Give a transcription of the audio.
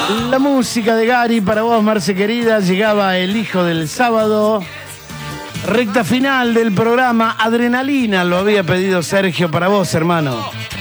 La música de Gary para vos, Marce querida. Llegaba el hijo del sábado. Recta final del programa. Adrenalina lo había pedido Sergio para vos, hermano.